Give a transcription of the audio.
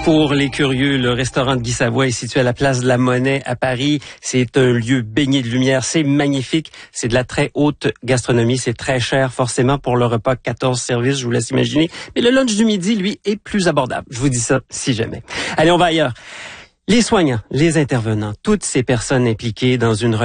Pour les curieux, le restaurant de Guy Savoie est situé à la place de la Monnaie à Paris. C'est un lieu baigné de lumière. C'est magnifique. C'est de la très haute gastronomie. C'est très cher, forcément, pour le repas 14 services. Je vous laisse imaginer. Mais le lunch du midi, lui, est plus abordable. Je vous dis ça si jamais. Allez, on va ailleurs. Les soignants, les intervenants, toutes ces personnes impliquées dans une